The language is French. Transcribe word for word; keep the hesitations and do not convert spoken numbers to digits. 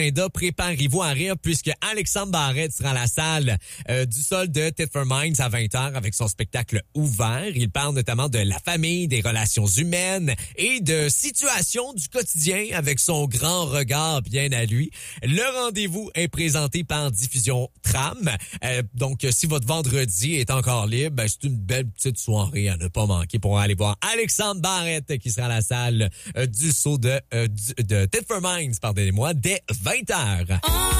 Préparez-vous à rire puisque Alexandre Barrette sera à la salle euh, du sol de Tit for Minds à vingt heures avec son spectacle ouvert. Il parle notamment de la famille, des relations humaines et de situations du quotidien avec son grand regard bien à lui. Le rendez-vous est présenté par Diffusion Tram. Euh, donc, si votre vendredi est encore libre, ben, c'est une belle petite soirée à ne pas manquer pour aller voir Alexandre Barrette qui sera à la salle euh, du saut de, euh, du, de Tit for Minds, pardonnez-moi, dès vingt heures.